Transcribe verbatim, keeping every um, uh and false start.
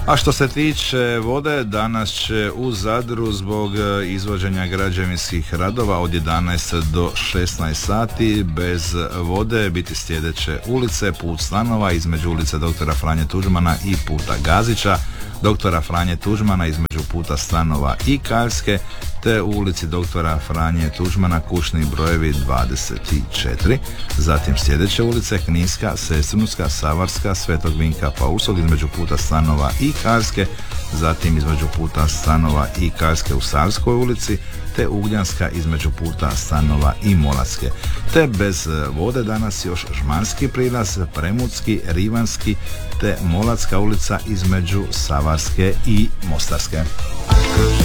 A što se tiče vode, danas će u Zadru zbog izvođenja građevinskih radova od jedanaest do šesnaest sati bez vode biti sljedeće ulice: Put stanova između ulice doktora Franje Tuđmana i puta Gazića, doktora Franje Tuđmana između puta stanova i Kaljske, te u ulici doktora Franje Tuđmana kućni brojevi dvadeset četiri. Zatim sljedeće ulice: Kninska, Sestrinska, Savarska, Svetog Vinka Paulskog između puta stanova i Kaljske, zatim između puta stanova i Kaljske u Savskoj ulici, te Ugljanska između puta stanova i Molatske. Te bez vode danas još Žmanski prilaz, Premudski, Rivanski, te Molatska ulica između Savarske i Mostarske.